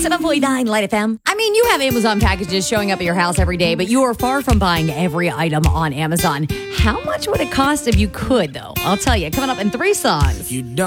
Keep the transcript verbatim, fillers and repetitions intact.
seven point nine Light F M. I mean, you have Amazon packages showing up at your house every day, but you are far from buying every item on Amazon. How much would it cost if you could, though? I'll tell you, coming up in three songs. You don't